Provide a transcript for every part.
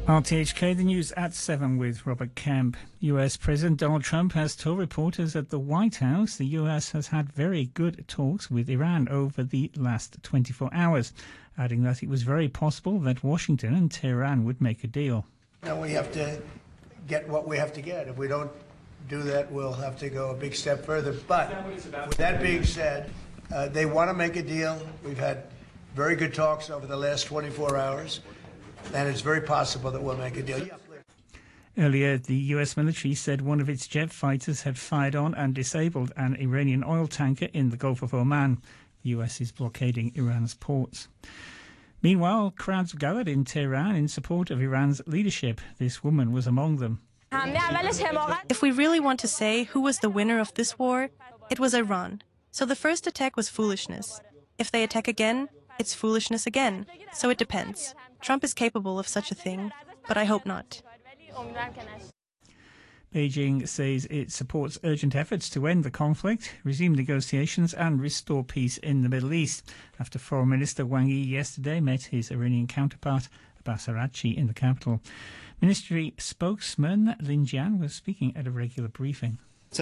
RTHK, the news at 7 with Robert Kemp. US President Donald Trump has told reporters at the White House the US has had very good talks with Iran over the last 24 hours, adding that it was very possible that Washington and Tehran would make a deal. Now we have to get what we have to get. If we don't do that, we'll have to go a big step further. But with that being said, they want to make a deal. We've had very good talks over the last 24 hours. And it's very possible that we'll make a deal. Earlier, the US military said one of its jet fighters had fired on and disabled an Iranian oil tanker in the Gulf of Oman. The US is blockading Iran's ports. Meanwhile, crowds gathered in Tehran in support of Iran's leadership. This woman was among them. If we really want to say who was the winner of this war, it was Iran. So the first attack was foolishness. If they attack again, it's foolishness again. So it depends. Trump is capable of such a thing, but I hope not. Beijing says it supports urgent efforts to end the conflict, resume negotiations and restore peace in the Middle East, after Foreign Minister Wang Yi yesterday met his Iranian counterpart Abbas Araghchi in the capital. Ministry spokesman Lin Jian was speaking at a regular briefing.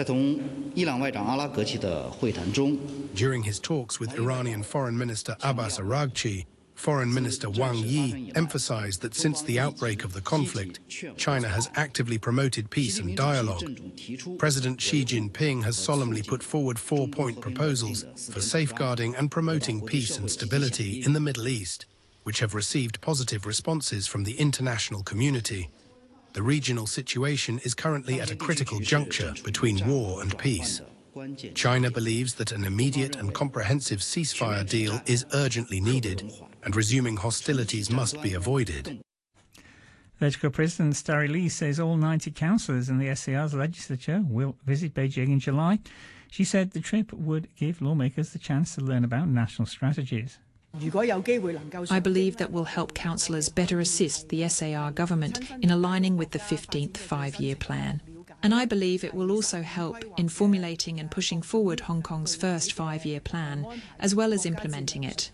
During his talks with Iranian Foreign Minister Abbas Araghchi, Foreign Minister Wang Yi emphasized that since the outbreak of the conflict, China has actively promoted peace and dialogue. President Xi Jinping has solemnly put forward 4-point proposals for safeguarding and promoting peace and stability in the Middle East, which have received positive responses from the international community. The regional situation is currently at a critical juncture between war and peace. China believes that an immediate and comprehensive ceasefire deal is urgently needed, and resuming hostilities must be avoided. LegCo President Starry Lee says all 90 councillors in the SAR's legislature will visit Beijing in July. She said the trip would give lawmakers the chance to learn about national strategies. I believe that will help councillors better assist the SAR government in aligning with the 15th five-year plan. And I believe it will also help in formulating and pushing forward Hong Kong's first five-year plan, as well as implementing it.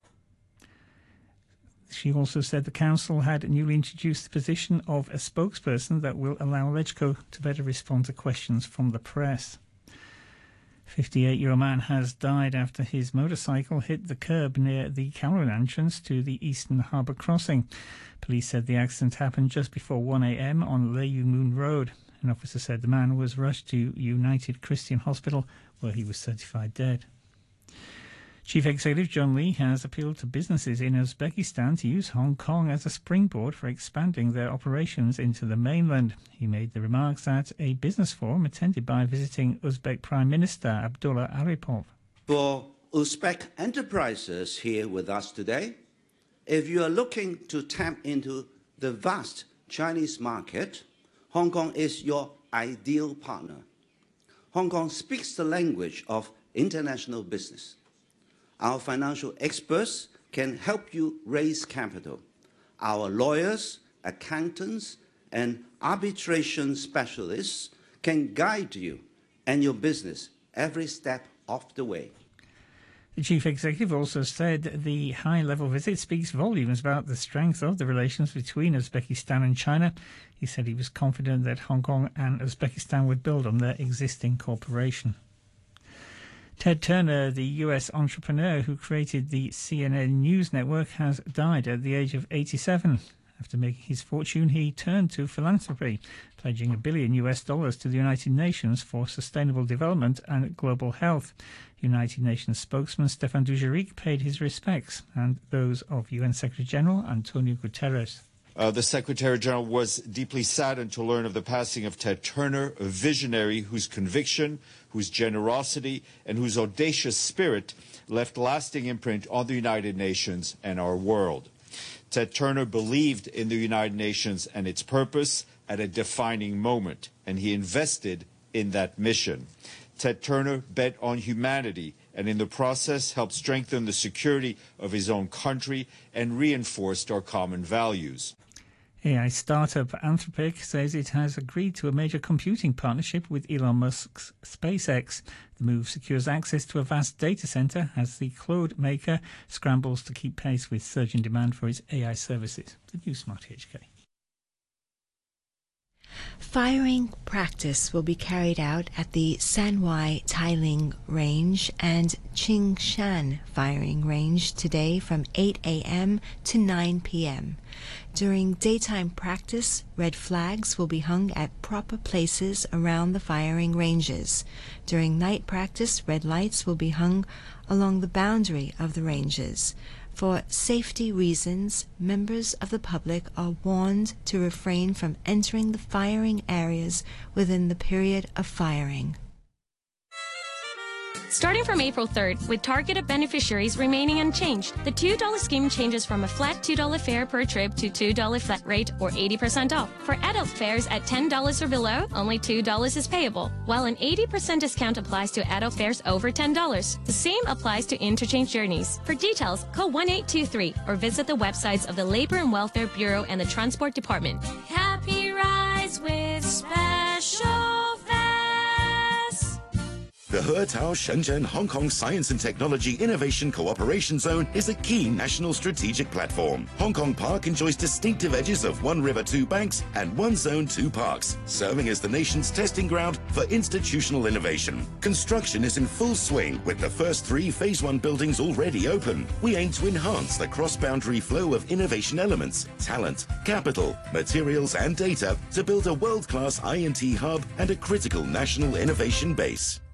She also said the council had newly introduced the position of a spokesperson that will allow LegCo to better respond to questions from the press. 58-year-old man has died after his motorcycle hit the curb near the Kowloon entrance to the Eastern Harbour Crossing. Police said the accident happened just before 1 a.m. on Lei Yu Moon Road. An officer said the man was rushed to United Christian Hospital, where he was certified dead. Chief Executive John Lee has appealed to businesses in Uzbekistan to use Hong Kong as a springboard for expanding their operations into the mainland. He made the remarks at a business forum attended by visiting Uzbek Prime Minister Abdullah Aripov. For Uzbek enterprises here with us today, if you are looking to tap into the vast Chinese market, Hong Kong is your ideal partner. Hong Kong speaks the language of international business. Our financial experts can help you raise capital. Our lawyers, accountants, and arbitration specialists can guide you and your business every step of the way. The chief executive also said the high-level visit speaks volumes about the strength of the relations between Uzbekistan and China. He said he was confident that Hong Kong and Uzbekistan would build on their existing cooperation. Ted Turner, the US entrepreneur who created the CNN News Network, has died at the age of 87. After making his fortune, he turned to philanthropy, pledging $1 billion to the United Nations for sustainable development and global health. United Nations spokesman Stefan Dujarric paid his respects, and those of UN Secretary-General Antonio Guterres. The Secretary-General was deeply saddened to learn of the passing of Ted Turner, a visionary whose conviction, whose generosity, and whose audacious spirit left lasting imprint on the United Nations and our world. Ted Turner believed in the United Nations and its purpose at a defining moment, and he invested in that mission. Ted Turner bet on humanity and in the process helped strengthen the security of his own country and reinforced our common values. AI startup Anthropic says it has agreed to a major computing partnership with Elon Musk's SpaceX. The move secures access to a vast data center as the Claude maker scrambles to keep pace with surging demand for its AI services. The News Smart HK. Firing practice will be carried out at the Sanwai Tailing Range and Qingshan Firing Range today from 8 a.m. to 9 p.m. During daytime practice, red flags will be hung at proper places around the firing ranges. During night practice, red lights will be hung along the boundary of the ranges. For safety reasons, members of the public are warned to refrain from entering the firing areas within the period of firing. Starting from April 3rd, with targeted beneficiaries remaining unchanged, the $2 scheme changes from a flat $2 fare per trip to $2 flat rate or 80% off. For adult fares at $10 or below, only $2 is payable, while an 80% discount applies to adult fares over $10. The same applies to interchange journeys. For details, call 1823 or visit the websites of the Labor and Welfare Bureau and the Transport Department. Happy rides with special. The Hetao Shenzhen Hong Kong Science and Technology Innovation Cooperation Zone is a key national strategic platform. Hong Kong Park enjoys distinctive edges of one river, two banks, and one zone, two parks, serving as the nation's testing ground for institutional innovation. Construction is in full swing, with the first 3 Phase 1 buildings already open. We aim to enhance the cross-boundary flow of innovation elements, talent, capital, materials, and data to build a world-class I&T hub and a critical national innovation base.